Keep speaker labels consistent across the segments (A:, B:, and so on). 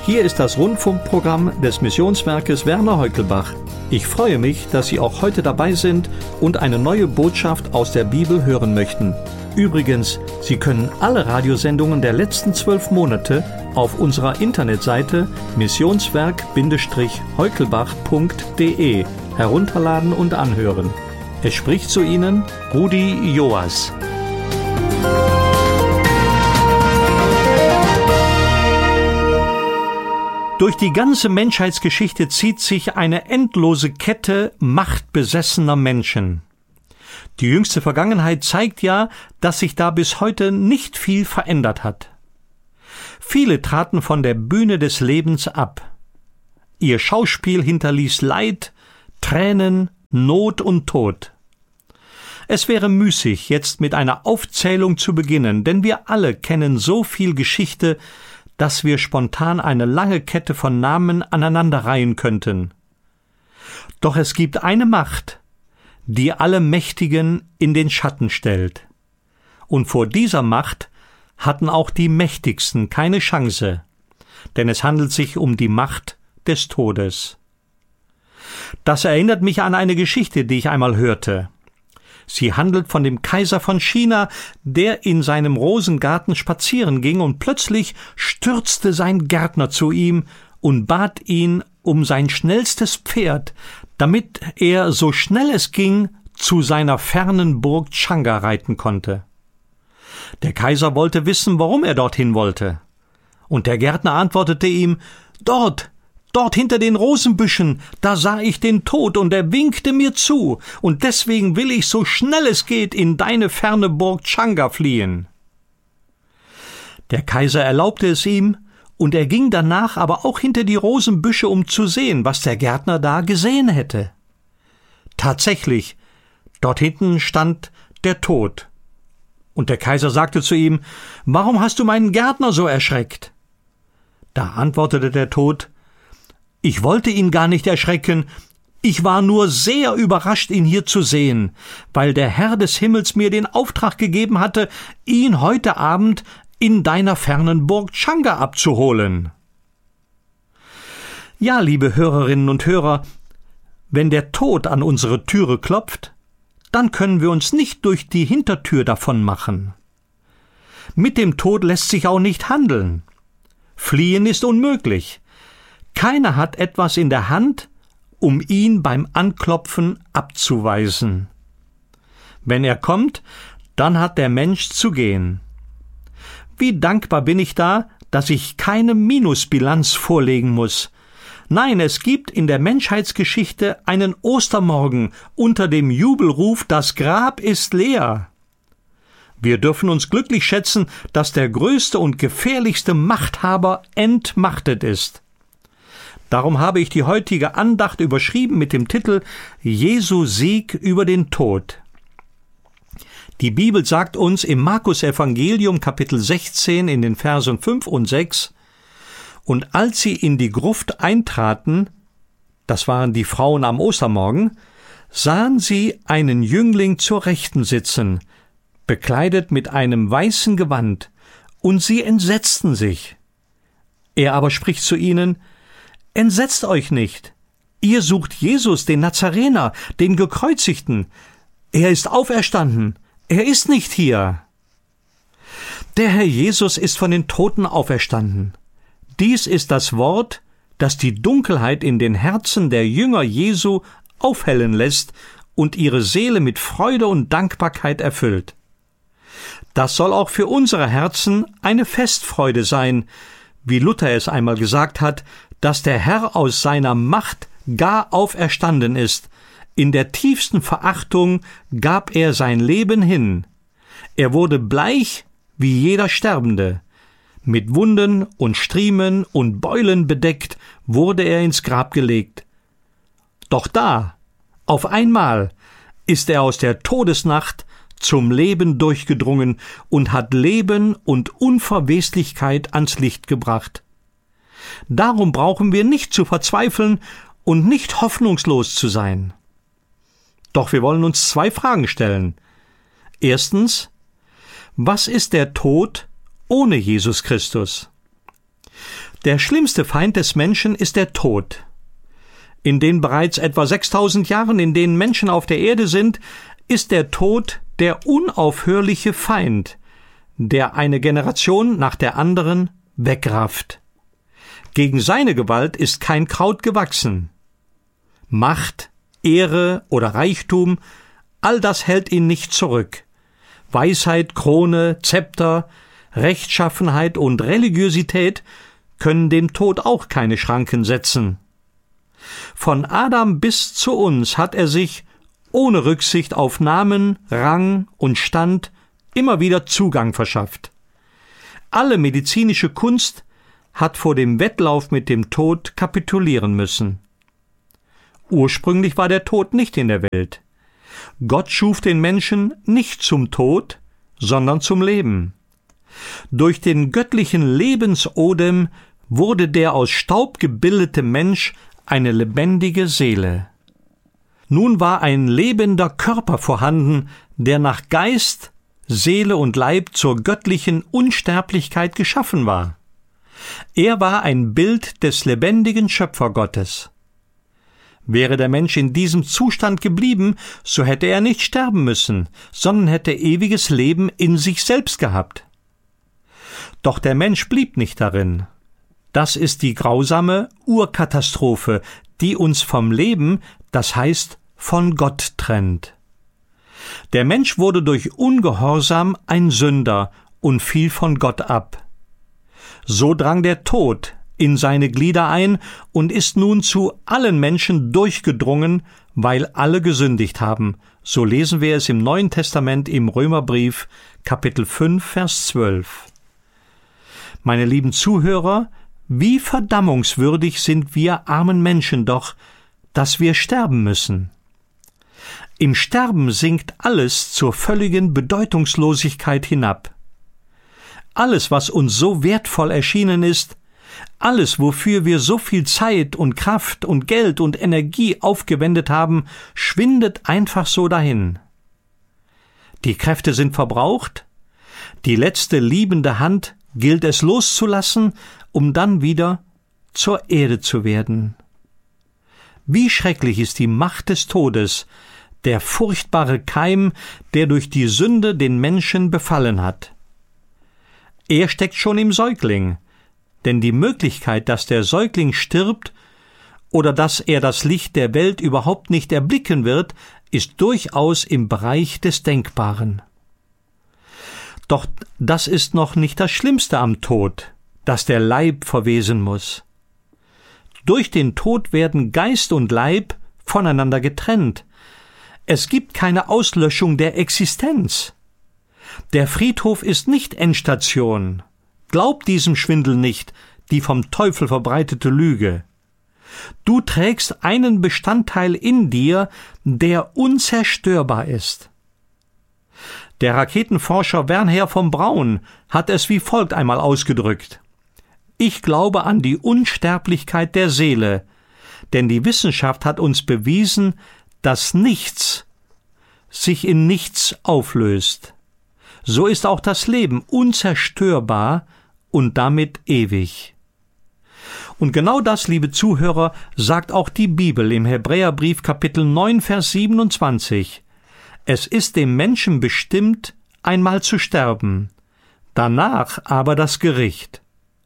A: Hier ist das Rundfunkprogramm des Missionswerkes Werner Heukelbach. Ich freue mich, dass Sie auch heute dabei sind und eine neue Botschaft aus der Bibel hören möchten. Übrigens, Sie können alle Radiosendungen der letzten 12 Monate auf unserer Internetseite missionswerk-heukelbach.de herunterladen und anhören. Es spricht zu Ihnen Rudi Joas. Durch die ganze Menschheitsgeschichte zieht sich eine endlose Kette machtbesessener Menschen. Die jüngste Vergangenheit zeigt ja, dass sich da bis heute nicht viel verändert hat. Viele traten von der Bühne des Lebens ab. Ihr Schauspiel hinterließ Leid, Tränen, Not und Tod. Es wäre müßig, jetzt mit einer Aufzählung zu beginnen, denn wir alle kennen so viel Geschichte, dass wir spontan eine lange Kette von Namen aneinanderreihen könnten. Doch es gibt eine Macht, die alle Mächtigen in den Schatten stellt. Und vor dieser Macht hatten auch die Mächtigsten keine Chance, denn es handelt sich um die Macht des Todes. Das erinnert mich an eine Geschichte, die ich einmal hörte. Sie handelt von dem Kaiser von China, der in seinem Rosengarten spazieren ging und plötzlich stürzte sein Gärtner zu ihm und bat ihn um sein schnellstes Pferd, damit er, so schnell es ging, zu seiner fernen Burg Chang'an reiten konnte. Der Kaiser wollte wissen, warum er dorthin wollte. Und der Gärtner antwortete ihm: Dort hinter den Rosenbüschen, da sah ich den Tod und er winkte mir zu, und deswegen will ich so schnell es geht in deine ferne Burg Chang'an fliehen. Der Kaiser erlaubte es ihm, und er ging danach aber auch hinter die Rosenbüsche, um zu sehen, was der Gärtner da gesehen hätte. Tatsächlich, dort hinten stand der Tod. Und der Kaiser sagte zu ihm: Warum hast du meinen Gärtner so erschreckt? Da antwortete der Tod: Ich wollte ihn gar nicht erschrecken, ich war nur sehr überrascht, ihn hier zu sehen, weil der Herr des Himmels mir den Auftrag gegeben hatte, ihn heute Abend in deiner fernen Burg Chang'an abzuholen. Ja, liebe Hörerinnen und Hörer, wenn der Tod an unsere Türe klopft, dann können wir uns nicht durch die Hintertür davon machen. Mit dem Tod lässt sich auch nicht handeln. Fliehen ist unmöglich. Keiner hat etwas in der Hand, um ihn beim Anklopfen abzuweisen. Wenn er kommt, dann hat der Mensch zu gehen. Wie dankbar bin ich da, dass ich keine Minusbilanz vorlegen muss. Nein, es gibt in der Menschheitsgeschichte einen Ostermorgen unter dem Jubelruf: Das Grab ist leer. Wir dürfen uns glücklich schätzen, dass der größte und gefährlichste Machthaber entmachtet ist. Darum habe ich die heutige Andacht überschrieben mit dem Titel Jesu Sieg über den Tod. Die Bibel sagt uns im Markus-Evangelium Kapitel 16 in den Versen 5 und 6: Und als sie in die Gruft eintraten, das waren die Frauen am Ostermorgen, sahen sie einen Jüngling zur Rechten sitzen, bekleidet mit einem weißen Gewand, und sie entsetzten sich. Er aber spricht zu ihnen: Entsetzt euch nicht. Ihr sucht Jesus, den Nazarener, den Gekreuzigten. Er ist auferstanden. Er ist nicht hier. Der Herr Jesus ist von den Toten auferstanden. Dies ist das Wort, das die Dunkelheit in den Herzen der Jünger Jesu aufhellen lässt und ihre Seele mit Freude und Dankbarkeit erfüllt. Das soll auch für unsere Herzen eine Festfreude sein, wie Luther es einmal gesagt hat, dass der Herr aus seiner Macht gar auferstanden ist. In der tiefsten Verachtung gab er sein Leben hin. Er wurde bleich wie jeder Sterbende. Mit Wunden und Striemen und Beulen bedeckt wurde er ins Grab gelegt. Doch da, auf einmal, ist er aus der Todesnacht zum Leben durchgedrungen und hat Leben und Unverweslichkeit ans Licht gebracht. Darum brauchen wir nicht zu verzweifeln und nicht hoffnungslos zu sein. Doch wir wollen uns 2 Fragen stellen. Erstens: Was ist der Tod ohne Jesus Christus? Der schlimmste Feind des Menschen ist der Tod. In den bereits etwa 6000 Jahren, in denen Menschen auf der Erde sind, ist der Tod der unaufhörliche Feind, der eine Generation nach der anderen wegrafft. Gegen seine Gewalt ist kein Kraut gewachsen. Macht, Ehre oder Reichtum, all das hält ihn nicht zurück. Weisheit, Krone, Zepter, Rechtschaffenheit und Religiosität können dem Tod auch keine Schranken setzen. Von Adam bis zu uns hat er sich, ohne Rücksicht auf Namen, Rang und Stand, immer wieder Zugang verschafft. Alle medizinische Kunst hat vor dem Wettlauf mit dem Tod kapitulieren müssen. Ursprünglich war der Tod nicht in der Welt. Gott schuf den Menschen nicht zum Tod, sondern zum Leben. Durch den göttlichen Lebensodem wurde der aus Staub gebildete Mensch eine lebendige Seele. Nun war ein lebender Körper vorhanden, der nach Geist, Seele und Leib zur göttlichen Unsterblichkeit geschaffen war. Er war ein Bild des lebendigen Schöpfergottes. Wäre der Mensch in diesem Zustand geblieben, so hätte er nicht sterben müssen, sondern hätte ewiges Leben in sich selbst gehabt. Doch der Mensch blieb nicht darin. Das ist die grausame Urkatastrophe, die uns vom Leben, das heißt von Gott trennt. Der Mensch wurde durch Ungehorsam ein Sünder und fiel von Gott ab. So drang der Tod in seine Glieder ein und ist nun zu allen Menschen durchgedrungen, weil alle gesündigt haben. So lesen wir es im Neuen Testament im Römerbrief, Kapitel 5, Vers 12. Meine lieben Zuhörer, wie verdammungswürdig sind wir armen Menschen doch, dass wir sterben müssen. Im Sterben sinkt alles zur völligen Bedeutungslosigkeit hinab. Alles, was uns so wertvoll erschienen ist, alles, wofür wir so viel Zeit und Kraft und Geld und Energie aufgewendet haben, schwindet einfach so dahin. Die Kräfte sind verbraucht, die letzte liebende Hand gilt es loszulassen, um dann wieder zur Erde zu werden. Wie schrecklich ist die Macht des Todes, der furchtbare Keim, der durch die Sünde den Menschen befallen hat. Er steckt schon im Säugling, denn die Möglichkeit, dass der Säugling stirbt oder dass er das Licht der Welt überhaupt nicht erblicken wird, ist durchaus im Bereich des Denkbaren. Doch das ist noch nicht das Schlimmste am Tod, dass der Leib verwesen muss. Durch den Tod werden Geist und Leib voneinander getrennt. Es gibt keine Auslöschung der Existenz. Der Friedhof ist nicht Endstation. Glaub diesem Schwindel nicht, die vom Teufel verbreitete Lüge. Du trägst einen Bestandteil in dir, der unzerstörbar ist. Der Raketenforscher Wernher von Braun hat es wie folgt einmal ausgedrückt: Ich glaube an die Unsterblichkeit der Seele, denn die Wissenschaft hat uns bewiesen, dass nichts sich in nichts auflöst. So ist auch das Leben unzerstörbar und damit ewig. Und genau das, liebe Zuhörer, sagt auch die Bibel im Hebräerbrief Kapitel 9, Vers 27. Es ist dem Menschen bestimmt, einmal zu sterben, danach aber das Gericht.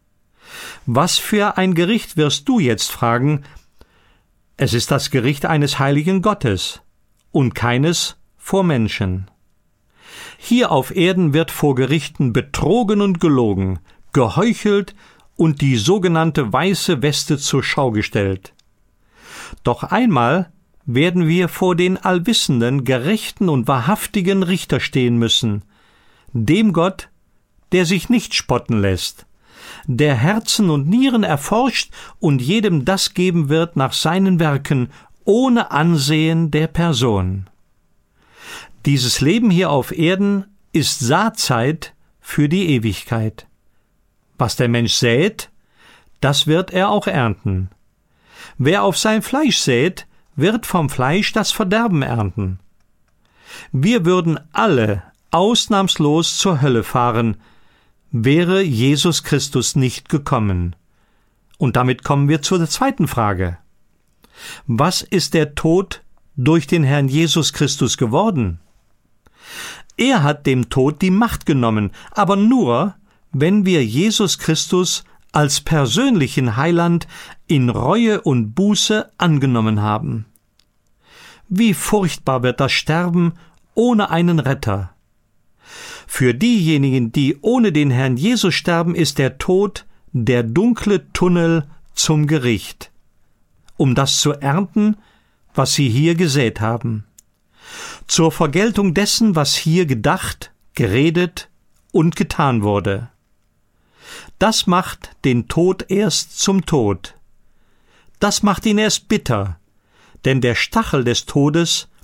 A: Was für ein Gericht, wirst du jetzt fragen? Es ist das Gericht eines heiligen Gottes und keines vor Menschen. Hier auf Erden wird vor Gerichten betrogen und gelogen, geheuchelt und die sogenannte weiße Weste zur Schau gestellt. Doch einmal werden wir vor den allwissenden, gerechten und wahrhaftigen Richter stehen müssen, dem Gott, der sich nicht spotten lässt, der Herzen und Nieren erforscht und jedem das geben wird nach seinen Werken, ohne Ansehen der Person. Dieses Leben hier auf Erden ist Saatzeit für die Ewigkeit. Was der Mensch sät, das wird er auch ernten. Wer auf sein Fleisch sät, wird vom Fleisch das Verderben ernten. Wir würden alle ausnahmslos zur Hölle fahren, wäre Jesus Christus nicht gekommen. Und damit kommen wir zur zweiten Frage. Was ist der Tod durch den Herrn Jesus Christus geworden? Er hat dem Tod die Macht genommen, aber nur, wenn wir Jesus Christus als persönlichen Heiland in Reue und Buße angenommen haben. Wie furchtbar wird das Sterben ohne einen Retter. Für diejenigen, die ohne den Herrn Jesus sterben, ist der Tod der dunkle Tunnel zum Gericht, um das zu ernten, was sie hier gesät haben. Zur Vergeltung dessen, was hier gedacht, geredet und getan wurde. Das macht den Tod erst zum Tod. Das macht ihn erst bitter, denn der Stachel des Todes